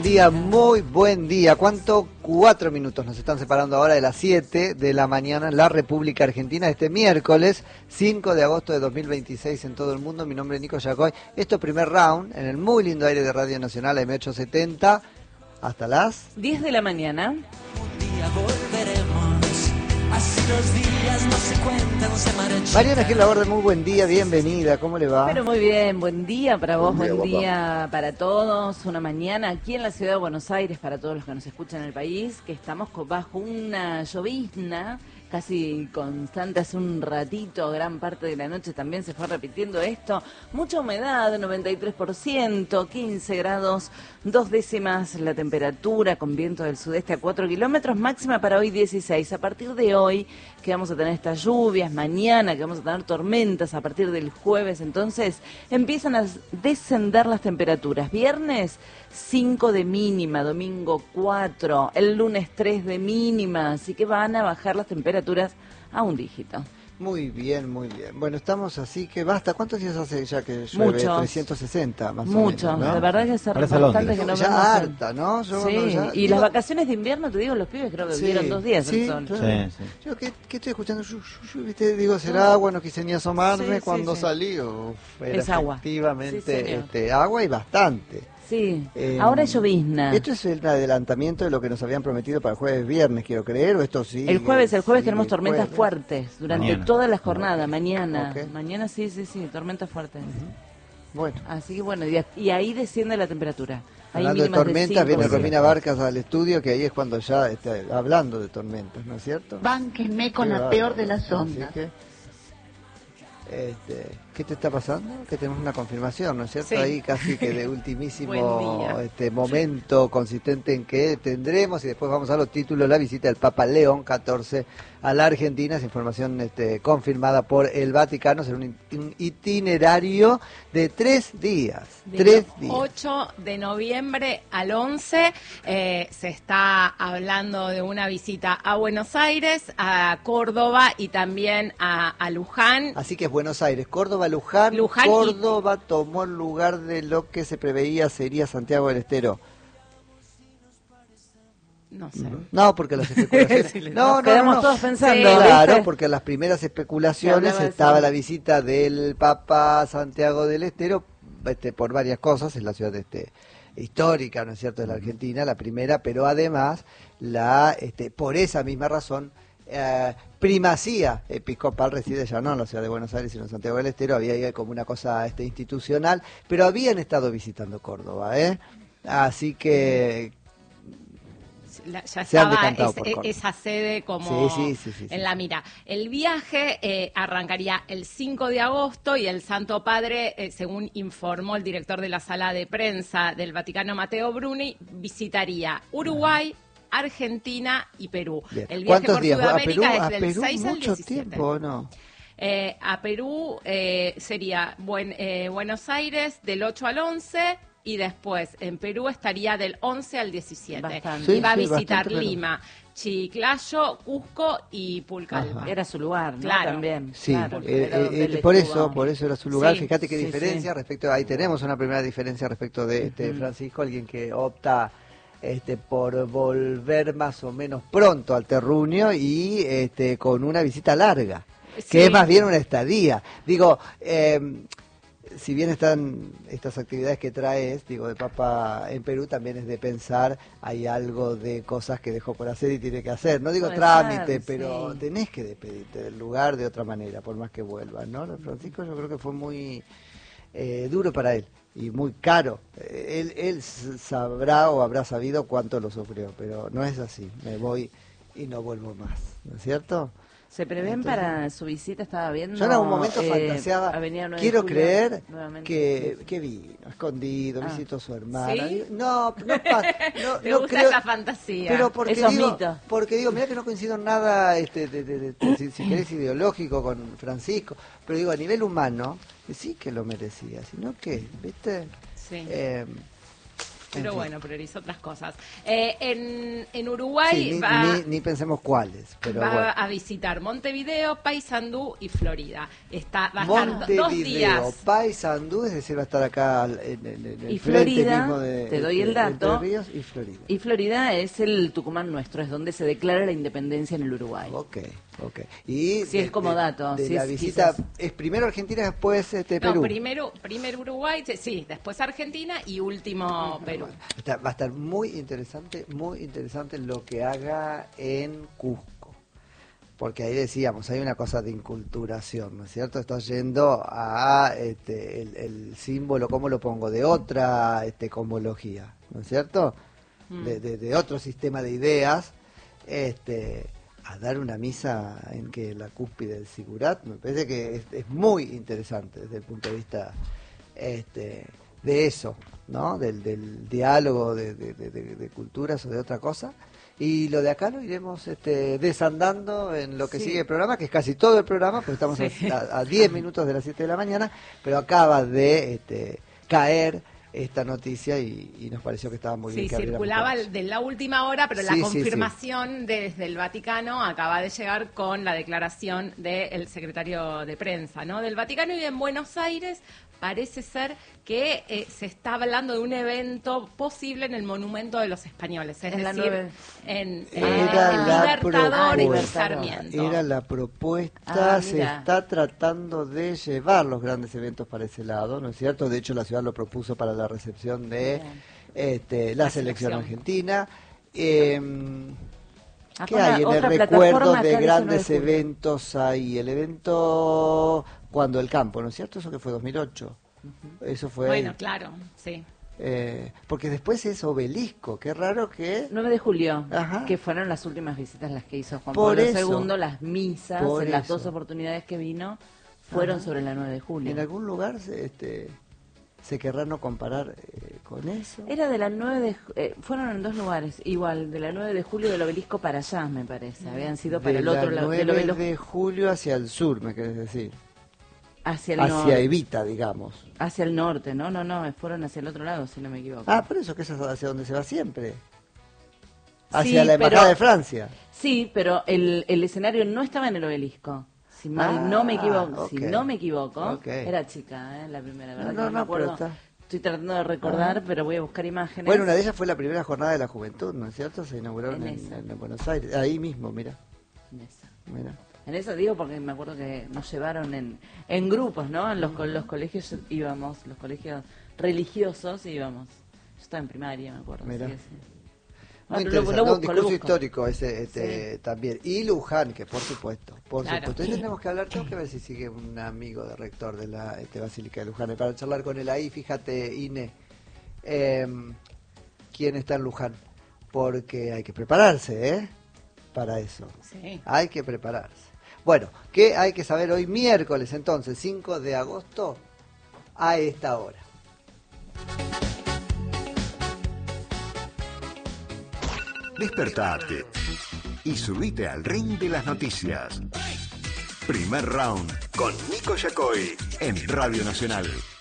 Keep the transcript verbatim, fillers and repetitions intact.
día, muy buen día. ¿Cuánto? Cuatro minutos nos están separando ahora de las siete de la mañana en la República Argentina, este miércoles cinco de agosto de dos mil veintiséis en todo el mundo. Mi nombre es Nico Yacoy. Esto es Primer Round en el muy lindo aire de Radio Nacional M ochocientos setenta hasta las diez de la mañana. Un día volveremos, así los días no se cuentan, se marchan. Mariana Gil Laborde, muy buen día, bienvenida, ¿cómo le va? Pero muy bien, buen día para vos, Buen día, buen guapa. día para todos. Una mañana aquí en la ciudad de Buenos Aires, para todos los que nos escuchan en el país, que estamos co- bajo una llovizna casi constante. Hace un ratito, gran parte de la noche también se fue repitiendo esto. Mucha humedad, noventa y tres por ciento, quince grados, dos décimas la temperatura, con viento del sudeste a cuatro kilómetros, máxima para hoy dieciséis. A partir de hoy, que vamos a tener estas lluvias, mañana que vamos a tener tormentas, a partir del jueves, entonces empiezan a descender las temperaturas. Viernes, cinco de mínima, domingo cuatro, el lunes tres de mínima, así que van a bajar las temperaturas a un dígito. Muy bien, muy bien. Bueno, estamos así que basta. ¿Cuántos días hace ya que llueve? Muchos. trescientos sesenta más Mucho, o menos, ¿no? de verdad que hace Parece bastante Londres. que no ya vemos el- harta, ¿no? Yo cuando Sí, ya- y digo- las vacaciones de invierno, te digo, los pibes creo que Sí, vivieron dos días sí, el sol. claro. Sí, sí. Yo, ¿qué, qué estoy escuchando? Yu, yu, yu, ¿viste? Digo, será agua, no quise ni asomarme Sí, sí, cuando sí. salí. Uf, era Es agua. efectivamente Sí, señor. este, agua y bastante. Sí, Eh, ahora es llovizna. ¿Esto es el adelantamiento de lo que nos habían prometido para el jueves viernes, quiero creer? ¿O esto sí? El jueves, el jueves sí, tenemos el tormentas jueves? fuertes durante Mañana. toda la jornada, mañana. Ok. Mañana sí, sí, sí, tormentas fuertes. Bueno. Así que bueno, y, y ahí desciende la temperatura. Hay Hablando de mínimas tormentas, cinco, viene sí. Romina Barcas al estudio, que ahí es cuando ya está hablando de tormentas, ¿no es cierto? Bánquenme con Qué la bárbaro. peor de las Así ondas. que, este, ¿qué te está pasando? Que tenemos una confirmación, ¿no es cierto? Sí. Ahí casi que de Buen ultimísimo día. este momento consistente en que tendremos, y después vamos a los títulos, la visita del Papa León catorce a la Argentina. Es información este, confirmada por el Vaticano. Será un, it- un itinerario de tres días. Del tres días. ocho de noviembre al once eh, se está hablando de una visita a Buenos Aires, a Córdoba y también a, a Luján. Así que es Buenos Aires, Córdoba, Luján. Luján y- Córdoba tomó el lugar de lo que se preveía sería Santiago del Estero. No sé. No, porque las especulaciones... Sí, no, no, quedamos no, no. todos pensando, Sí, Claro, ¿viste? porque en las primeras Se especulaciones hablaba de estaba eso. la visita del Papa a Santiago del Estero, este, por varias cosas, es la ciudad este, histórica, ¿no es cierto?, de la Argentina, la primera, pero además, la este, por esa misma razón, eh, primacía episcopal reside ya no en la ciudad de Buenos Aires, sino en Santiago del Estero. Había ahí como una cosa este, institucional, pero habían estado visitando Córdoba, ¿eh? Así que... La- ya Se han estaba decantado es- por e- Córdoba. esa sede como Sí, sí, sí, sí, sí. en la mira. El viaje eh, arrancaría el cinco de agosto y el Santo Padre, eh, según informó el director de la sala de prensa del Vaticano, Matteo Bruni, visitaría Uruguay, Argentina y Perú. Bien. El viaje ¿Cuántos por días? ¿A Sudamérica Perú? es ¿A del Perú seis al mucho diecisiete. tiempo o no? Eh, a Perú eh, sería buen, eh, Buenos Aires del ocho al once y después en Perú estaría del once al diecisiete. Bastante. Y Sí, va a sí, visitar bastante, pero- Lima, Chiclayo, Cusco y Pulcalva. Era su lugar, ¿no? Claro. También. Sí, claro, eh, era eh, donde eh, él por estuvo. eso, por eso era su lugar. Sí, Fíjate qué sí, diferencia sí. respecto, ahí tenemos una primera diferencia respecto de este Francisco, alguien que opta este por volver más o menos pronto al terruño y este con una visita larga, Sí. que es más bien una estadía. Digo, eh, si bien están estas actividades que traes, digo, de Papa en Perú, también es de pensar, hay algo de cosas que dejó por hacer y tiene que hacer. No digo Puede trámite, ser, pero sí. tenés que despedirte del lugar de otra manera, por más que vuelvas, ¿no? Lo de Francisco yo creo que fue muy eh, duro para él y muy caro. Eh, Él, él s- sabrá o habrá sabido cuánto lo sufrió, pero no es así. Me voy y no vuelvo más, ¿no es cierto? Se prevén Entonces, para su visita, estaba viendo. Yo en algún momento eh, fantaseaba, Avenida nueve de quiero Julio, creer nuevamente. que, que vino, escondido, Ah. visitó a su hermana. ¿Sí? Digo, No, no, pa- no, Te no gusta creo, esa fantasía. pero porque Esos digo, mitos. porque digo, mira que no coincido en nada, este, de, de- de- de- si, si querés ideológico con Francisco, pero digo a nivel humano, que sí que lo merecía, sino que, viste, Sí. Eh, Pero En fin. bueno, prioriza otras cosas. Eh, en, en Uruguay Sí, ni, va, ni- ni pensemos cuáles, pero va bueno. a visitar Montevideo, Paysandú y Florida. Está, va a estar do- dos Montevideo, días. Paysandú, es decir, va a estar acá en, en- en el Y frente Florida, mismo de te doy el este, dato. Entre Ríos y Florida. Y Florida es el Tucumán nuestro, es donde se declara la independencia en el Uruguay. Ok, ok. Y Sí, es como dato, De sí, la es visita, quizás- es primero Argentina, después este, Perú. No, primero, primero Uruguay, sí, después Argentina y último Perú. Está- va a estar muy interesante, muy interesante lo que haga en Cusco. Porque ahí decíamos, hay una cosa de inculturación, ¿no es cierto? Está yendo a este, el, el símbolo, ¿cómo lo pongo? De otra este, cosmología, ¿no es cierto? Mm. De, de- de otro sistema de ideas, este, a dar una misa en que la cúspide del Sigurat, me parece que es, es muy interesante desde el punto de vista este, de eso, ¿no? Del, del diálogo de, de- de- de- de culturas o de otra cosa. Y lo de acá lo iremos este, desandando en lo que Sí. sigue el programa, que es casi todo el programa, porque estamos Sí. a, a diez minutos de las siete de la mañana, pero acaba de este, caer esta noticia y, y nos pareció que estaba muy bien Sí, que abriéramos circulaba con eso. de la última hora, pero Sí, la sí, confirmación desde el Vaticano acaba de llegar con la declaración del secretario de prensa, ¿no? Del Vaticano. Y en Buenos Aires parece ser que eh, se está hablando de un evento posible en el Monumento de los Españoles, es En la decir, nueve- en, eh, Era en la Libertador y propuesta, Sarmiento. era la propuesta, Ah, se mira. está tratando de llevar los grandes eventos para ese lado, ¿no es cierto? De hecho, la ciudad lo propuso para la recepción de Bien. este, la, La selección selección. argentina. Eh, Ah, ¿Qué con la hay en el otra recuerdo plataforma de acá el grandes diecinueve de julio. eventos ahí? El evento cuando el campo, ¿no es cierto? Eso que fue dos mil ocho. Eso fue Bueno, ahí. claro, sí. Eh, porque después es Obelisco, qué raro que... nueve de julio, Ajá. que fueron las últimas visitas las que hizo Juan Por Pablo eso. segundo, las misas, Por en las eso. dos oportunidades que vino, fueron Ajá. sobre la nueve de julio. En algún lugar se, este, se querrá no comparar eh, con eso. Era de la nueve de ju- eh, fueron en dos lugares, igual, de la nueve de julio del obelisco para allá, me parece. Habían sido para de el la otro lado del nueve obelisco de julio hacia el sur, me querés decir. hacia el Hacia norte. Evita, digamos. Hacia el norte, no, no, no, fueron hacia el otro lado, si no me equivoco. Ah, por eso que es hacia donde se va siempre. Sí, Hacia la Embajada pero- de Francia. Sí, pero el, el escenario no estaba en el obelisco. Si mal Ah, no me equivoco, si ok. no me equivoco, Ok. era chica, ¿eh? La primera, ¿verdad? No, que no, me no, pero acuerdo. está- Estoy tratando de recordar, Ah. pero voy a buscar imágenes. Bueno, una de ellas fue la primera jornada de la juventud, ¿no es cierto? Se inauguraron En en, esa. en Buenos Aires. Ahí mismo, mira. En esa. mira. En eso digo porque me acuerdo que nos llevaron en, en grupos, ¿no? En los, co- los colegios íbamos, los colegios religiosos íbamos. Yo estaba en primaria, me acuerdo. Mira. sí, sí. Muy Ah, pero lo- interesante, lo ¿no? Un busco, lo discurso busco. histórico ese este, también. Y Luján, que por supuesto, por Claro. supuesto. Hoy tenemos que hablar, tengo que ver si sigue un amigo de rector de la este, Basílica de Luján, para charlar con él ahí, fíjate, Ine, eh, quién está en Luján, porque hay que prepararse, ¿eh? Para eso. Sí. Hay que prepararse. Bueno, ¿qué hay que saber hoy miércoles entonces, cinco de agosto, a esta hora? Despertate y subite al ring de las noticias. Primer round con Nico Yacoy en Radio Nacional.